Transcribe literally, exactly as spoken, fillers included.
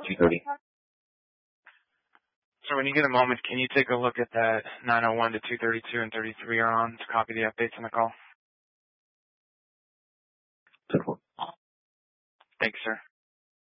two thirty. So when you get a moment, can you take a look at that nine oh one to two thirty-two and thirty-three are on to copy the updates on the call? Thanks, sir.